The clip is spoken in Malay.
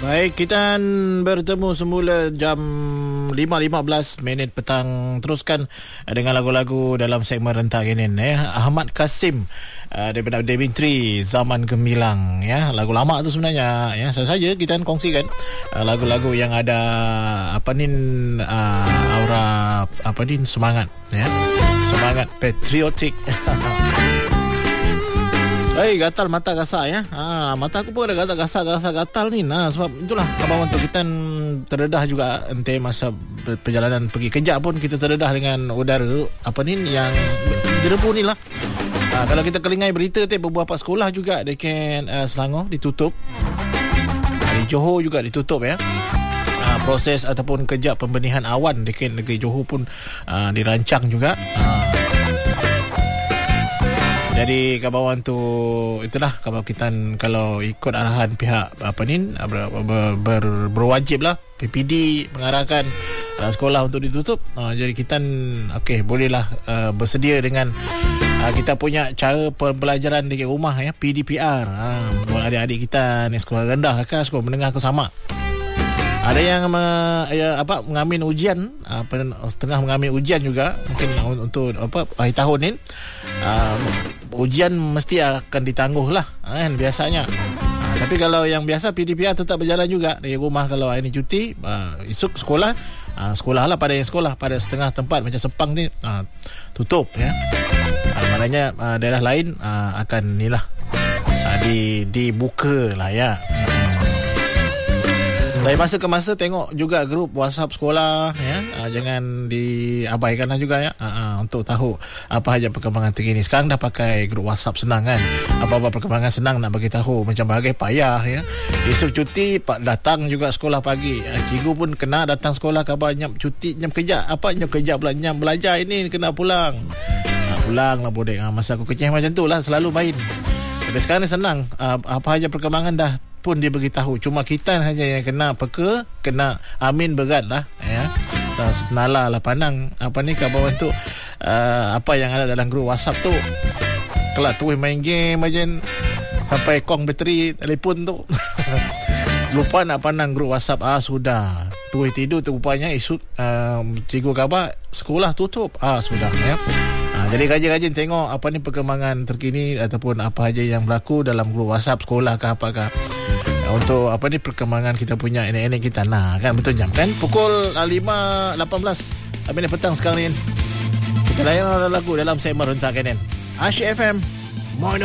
Baik, kita bertemu semula jam 5.15 petang. Teruskan dengan lagu-lagu dalam segmen Rentak ini. Ahmad Kasim daripada Devin Tree, Zaman Gemilang. Ya, lagu lama tu sebenarnya. Ya, saja kita kongsikan lagu-lagu yang ada aura semangat. Ya, semangat patriotik. Gatal mata gasak ya. Mata aku pun ada gatal ni. Sebab itulah abang untuk kita terdedah juga ente masa perjalanan pergi kerja pun kita terdedah dengan udara yang jerebu ni lah. Kalau kita kelingai berita beberapa sekolah juga dekat Selangor ditutup. Di Johor juga ditutup ya. Proses ataupun kerja pembenihan awan dekat negeri Johor pun dirancang juga. Jadi kawan tu itulah kalau ikut arahan pihak berwajib lah PPD mengarahkan sekolah untuk ditutup. Jadi kita bolehlah bersedia dengan kita punya cara pembelajaran di rumah ya, PDPR. Buat adik-adik kita ni sekolah rendah ke sekolah menengah ke sama. Ada yang mengambil ujian, setengah mengambil ujian juga mungkin untuk akhir tahun ni. Ujian mesti akan ditangguh lah kan biasanya. Tapi kalau yang biasa PDPR tetap berjalan juga dari rumah. Kalau hari ni cuti, esok sekolah lah pada yang sekolah pada setengah tempat macam Sepang ni tutup ya. Maknanya daerah lain akan dibuka lah ya. Dari masa ke masa tengok juga grup WhatsApp sekolah ya. Jangan diabaikanlah juga ya. Untuk tahu apa saja perkembangan terkini. Sekarang dah pakai grup WhatsApp senang kan. Apa-apa perkembangan senang nak bagi tahu. Macam bahagian payah ya. Esok cuti datang juga sekolah pagi. Cikgu pun kena datang sekolah khabar nyam cuti, nyam kerja. Nyam kerja pula, nyam belajar ini kena pulang. Pulang lah bodek. Masa aku kecil macam tu lah selalu main. Tapi sekarang ni senang. Apa saja perkembangan dah pun dia beritahu. Cuma kita hanya yang kena kena amin berat lah ya. Senala lah pandang kawan tu apa yang ada dalam grup WhatsApp tu. Kelak tu main game aja sampai kong bateri telefon tu. Lupa nak pandang grup WhatsApp. Sudah tu tidur tu rupanya isu cikgu khabar sekolah tutup. Sudah ya. Jadi rajin-rajin tengok perkembangan terkini ataupun apa aja yang berlaku dalam grup WhatsApp sekolah ke apakah. Untuk perkembangan kita punya nenek kita kan betul jam kan pukul 5.18 petang sekarang ni kita layan lagu dalam segmen Rentak Kanan Asyik FM